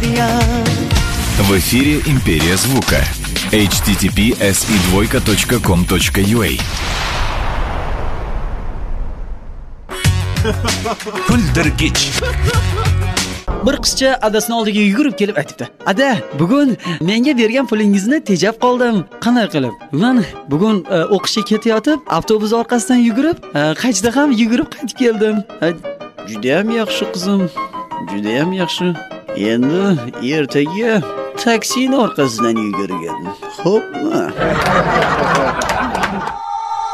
Дарья. В эфире «Империя звука». https://com.ua Kuldirgich. Bir qizcha adasining oldiga yugurib kelib aytibdi: "Ada, bugun menga bergan pulingizni tejab qoldim. Qanday qilib?" Men bugun o'qishga ketayotib, avtobus orqasidan yugurib, qaytida ham yugurib qaytib keldim. Juda ham yaxshi qizim. Juda ham yaxshi. Endi ertaga taksining orqasidan yugurgan. Xo'pmi?